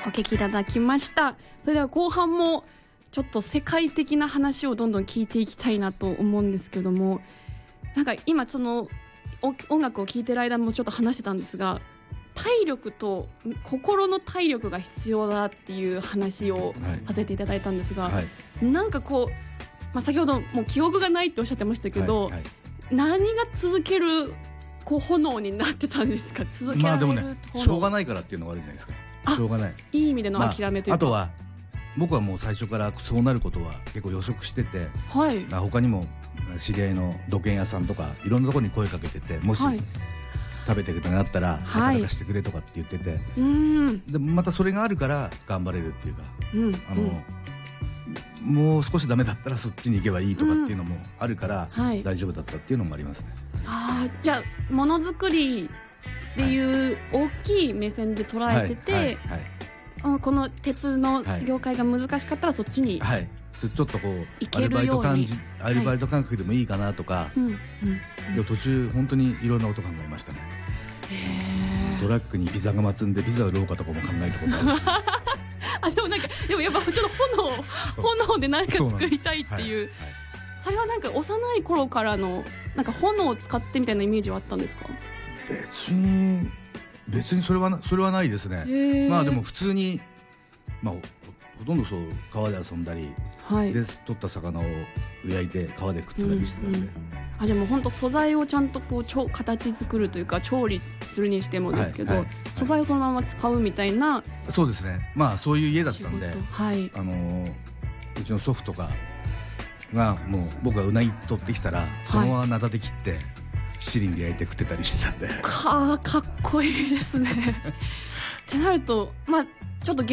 お聞きいただきました。それでは後半もちょっと世界的な話をどんどん聞いていきたいなと思うんですけども、なんか今その音楽を聴いてる間もちょっと話してたんですが、体力と心の体力が必要だっていう話をさせていただいたんですが、なんかこう、先ほどもう記憶がないっておっしゃってましたけど、何が続けるこう炎になってたんですか？続けられるでもね、しょうがないからっていうのがあるじゃないですか。しょうがない、 いい意味での諦めというか、 あとは僕はもう最初からそうなることは結構予測してて、他にも知り合いの土建屋さんとかいろんなところに声かけてて、もし食べてくれなったら働かしてくれとかって言ってて、でまたそれがあるから頑張れるっていうか、もう少しダメだったらそっちに行けばいいとかっていうのもあるから大丈夫だったっていうのもありますね。 じゃあものづくりっていう大きい目線で捉えてて、この鉄の業界が難しかったらそっちに、ちょっとこうアルバイト感覚でもいいかなとか、途中本当にいろんなこと考えましたね。トラックにピザ窯積んでピザ売ろうかとかも考えたことあるしでもやっぱちょっと炎で何か作りたいっていう、それはなんか幼い頃からのなんか炎を使ってみたいなイメージはあったんですか？ 別にそれはないですね。でも普通に、ほとんどそう川で遊んだり、で取った魚を焼いて川で食ったりしてたんで、じゃあもう本当素材をちゃんとこう形作るというか調理するにしてもですけど、素材をそのまま使うみたいな。そうですね。そういう家だったんで、うちの祖父とかがもう僕がうなぎ取ってきたらそのままナタで切って七輪で焼いて食ってたりしてたんで、かっこいいですねってなるとちょっと